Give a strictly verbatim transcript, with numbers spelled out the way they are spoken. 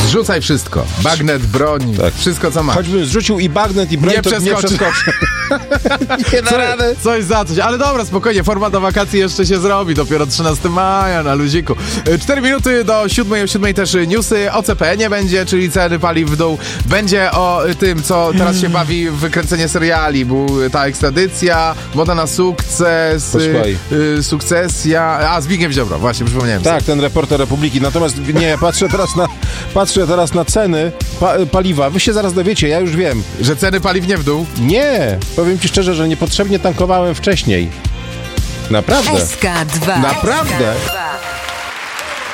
Zrzucaj wszystko. Bagnet, broń, tak. Wszystko co masz. Choćbym zrzucił i bagnet, i broń, nie to przeskoczy. nie przeskoczy. Nie da Co, rady. coś za coś. Ale dobra, spokojnie, forma do wakacji jeszcze się zrobi. Dopiero trzynastego maja na luziku. Cztery minuty do siódmej, o siódmej też newsy. O C P nie będzie, czyli ceny paliw w dół. Będzie o tym, co teraz się bawi w wykręcenie seriali. Był ta ekstradycja, Moda na sukces, y, sukcesja. A, Zbigniew Ziobro, właśnie, przypomniałem Tak, sobie. ten reporter Republiki. Natomiast nie, patrzę teraz na, patrzę teraz na ceny pa, paliwa. Wy się zaraz dowiecie, ja już wiem. Że ceny paliw nie w dół? Nie, powiem ci szczerze, że niepotrzebnie tankowałem wcześniej. Naprawdę. S K dwa. Naprawdę. S K dwa.